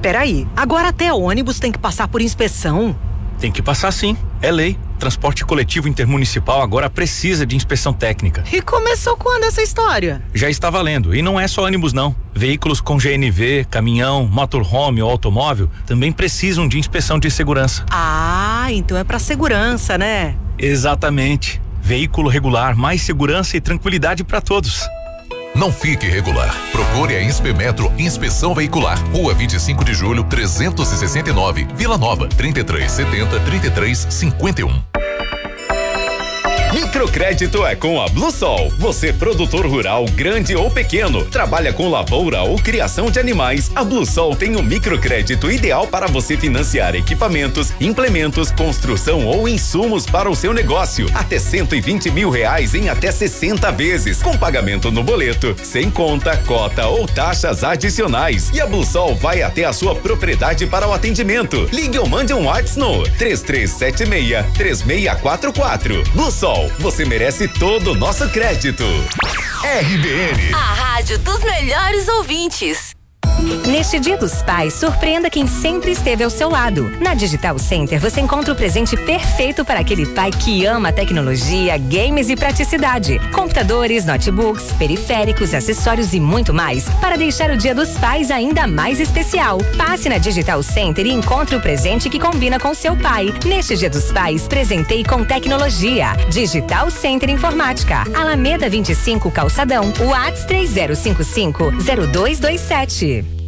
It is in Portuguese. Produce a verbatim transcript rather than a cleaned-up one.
Peraí, agora até ônibus tem que passar por inspeção? Tem que passar sim, é lei. Transporte coletivo intermunicipal agora precisa de inspeção técnica. E começou quando essa história? Já está valendo, e não é só ônibus não. Veículos com G N V, caminhão, motorhome ou automóvel também precisam de inspeção de segurança. Ah, então é pra segurança, né? Exatamente. Veículo regular, mais segurança e tranquilidade para todos. Não fique irregular. Procure a Inspemetro Inspeção Veicular. Rua vinte e cinco de julho, trezentos e sessenta e nove, Vila Nova, trinta e três setenta, trinta e três cinquenta e um. Microcrédito é com a Bluesol. Você, produtor rural, grande ou pequeno, trabalha com lavoura ou criação de animais, a Bluesol tem o microcrédito ideal para você financiar equipamentos, implementos, construção ou insumos para o seu negócio. Até cento e vinte mil reais em até sessenta vezes, com pagamento no boleto, sem conta, cota ou taxas adicionais. E a Bluesol vai até a sua propriedade para o atendimento. Ligue ou mande um WhatsApp no três três sete seis, três seis quatro quatro. Bluesol, você merece todo o nosso crédito. R B N, a rádio dos melhores ouvintes. Neste Dia dos Pais, surpreenda quem sempre esteve ao seu lado. Na Digital Center você encontra o presente perfeito para aquele pai que ama tecnologia, games e praticidade. Computadores, notebooks, periféricos, acessórios e muito mais para deixar o Dia dos Pais ainda mais especial. Passe na Digital Center e encontre o presente que combina com seu pai. Neste Dia dos Pais, presenteie com tecnologia. Digital Center Informática, Alameda vinte e cinco Calçadão, WhatsApp três zero cinco cinco, zero dois dois sete.